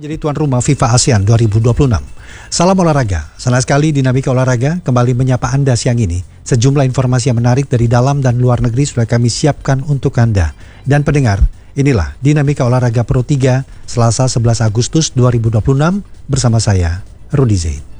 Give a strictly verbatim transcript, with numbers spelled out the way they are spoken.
menjadi tuan rumah FIFA ASEAN dua ribu dua puluh enam. Salam olahraga, senang sekali Dinamika Olahraga kembali menyapa Anda siang ini. Sejumlah informasi yang menarik dari dalam dan luar negeri sudah kami siapkan untuk Anda. Dan pendengar, inilah Dinamika Olahraga Pro tiga, Selasa sebelas Agustus dua ribu dua puluh enam bersama saya, Rudi Zaid.